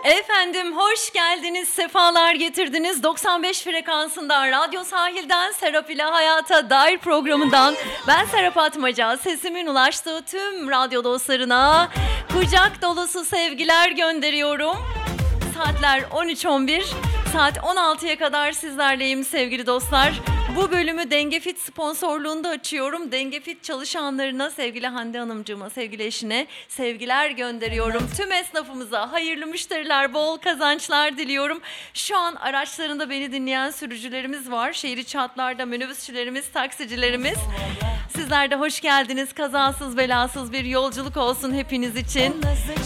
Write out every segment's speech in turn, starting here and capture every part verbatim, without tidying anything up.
Efendim hoş geldiniz, sefalar getirdiniz. doksan beş frekansından, Radyo Sahil'den, Serap ile Hayata Dair programından ben Serap Atmaca, sesimin ulaştığı tüm radyo dostlarına kucak dolusu sevgiler gönderiyorum. Saatler on üç on bir, saat on altıya kadar sizlerleyim sevgili dostlar. Bu bölümü Dengefit sponsorluğunda açıyorum. Dengefit çalışanlarına, sevgili Hande Hanımcığıma, sevgili eşine sevgiler gönderiyorum. Tüm esnafımıza hayırlı müşteriler, bol kazançlar diliyorum. Şu an araçlarında beni dinleyen sürücülerimiz var. Şehir içi hatlarda minibüsçülerimiz, taksicilerimiz. Sizler de hoş geldiniz. Kazasız belasız bir yolculuk olsun hepiniz için.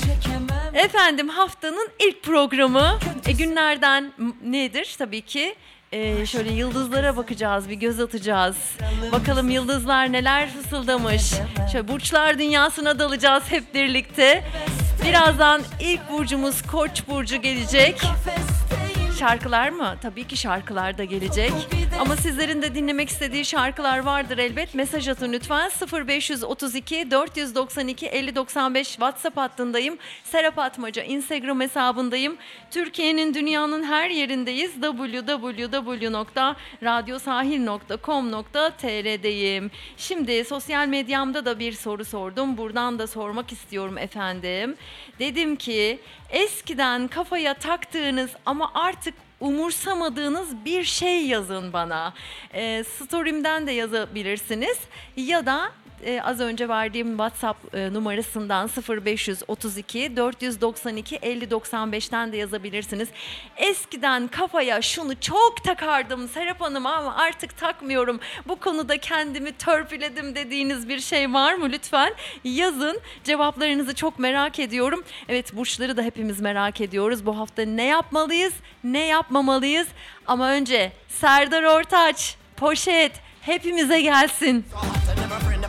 Efendim haftanın ilk programı. E, günlerden nedir? Tabii ki Ee, şöyle yıldızlara bakacağız, bir göz atacağız. Bakalım yıldızlar neler fısıldamış. Şöyle burçlar dünyasına dalacağız hep birlikte. Birazdan ilk burcumuz Koç burcu gelecek. Şarkılar mı? Tabii ki şarkılar da gelecek. Ama sizlerin de dinlemek istediği şarkılar vardır elbet. Mesaj atın lütfen. sıfır beş otuz iki dört doksan iki elli doksan beş WhatsApp hattındayım. Serap Atmaca Instagram hesabındayım. Türkiye'nin, dünyanın her yerindeyiz. double-u double-u double-u nokta radyosahil nokta com nokta t r'deyim. Şimdi sosyal medyamda da bir soru sordum. Buradan da sormak istiyorum efendim. Dedim ki eskiden kafaya taktığınız ama artık umursamadığınız bir şey yazın bana. E, story'imden de yazabilirsiniz ya da e, az önce verdiğim WhatsApp e, numarasından sıfır beş otuz iki dört doksan iki elli doksan beşten de yazabilirsiniz. Eskiden kafaya şunu çok takardım Serap Hanım ama artık takmıyorum. Bu konuda kendimi törpüledim dediğiniz bir şey var mı? Lütfen yazın. Cevaplarınızı çok merak ediyorum. Evet, burçları da hepimiz merak ediyoruz. Bu hafta ne yapmalıyız, ne yapmamalıyız? Ama önce Serdar Ortaç, Poşet hepimize gelsin.